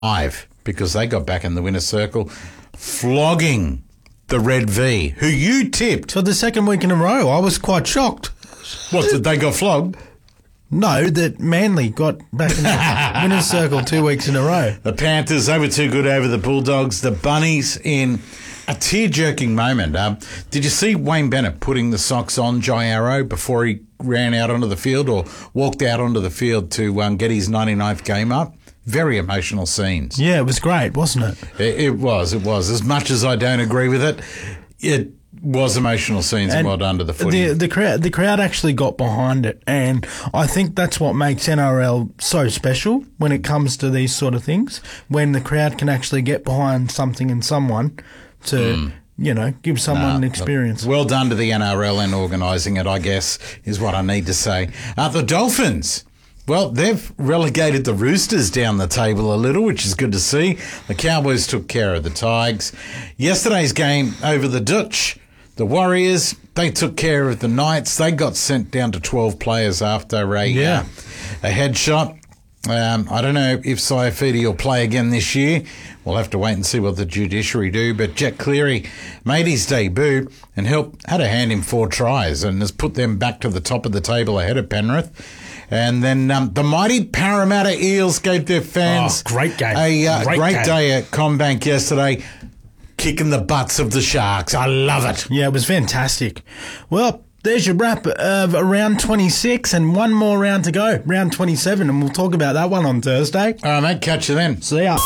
because they got back in the winner's circle, flogging the Red V, who you tipped. For the second week in a row, I was quite shocked. What, did they got flogged? No, that Manly got back in the winner's circle 2 weeks in a row. The Panthers, they were too good over the Bulldogs. The Bunnies in a tear-jerking moment. Did you see Wayne Bennett putting the socks on Jai Arrow before he ran out onto the field or walked out onto the field to get his 99th game up? Very emotional scenes. Yeah, it was great, wasn't it? It was. As much as I don't agree with it, it was emotional scenes, and well done to the footy. The crowd actually got behind it, and I think that's what makes NRL so special when it comes to these sort of things, when the crowd can actually get behind something and someone to... give someone an experience. Well done to the NRL in organising it, I guess, is what I need to say. The Dolphins, well, they've relegated the Roosters down the table a little, which is good to see. The Cowboys took care of the Tigers. Yesterday's game over the Dutch, the Warriors, they took care of the Knights. They got sent down to 12 players after a headshot. I don't know if Saifidi will play again this year. We'll have to wait and see what the judiciary do. But Jack Cleary made his debut and had a hand in 4 tries and has put them back to the top of the table ahead of Penrith. And then the mighty Parramatta Eels gave their fans great game. a great day at CommBank yesterday, kicking the butts of the Sharks. I love it. Yeah, it was fantastic. Well, there's your wrap of round 26 and one more round to go, round 27, and we'll talk about that one on Thursday. All right, mate, catch you then. See ya.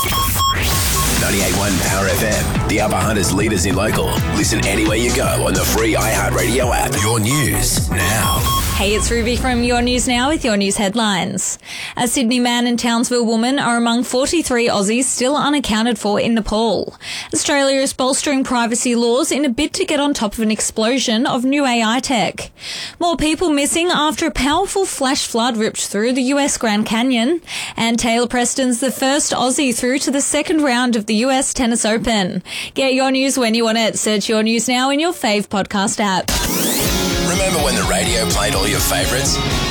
98.1 Power FM, the Upper Hunters leaders in local. Listen anywhere you go on the free iHeartRadio app. Your news now. Hey, it's Ruby from Your News Now with your news headlines. A Sydney man and Townsville woman are among 43 Aussies still unaccounted for in Nepal. Australia is bolstering privacy laws in a bid to get on top of an explosion of new AI tech. More people missing after a powerful flash flood ripped through the US Grand Canyon. And Taylor Preston's the first Aussie through to the second round of the US Tennis Open. Get your news when you want it. Search Your News Now in your fave podcast app. Remember when the radio played all your favourites?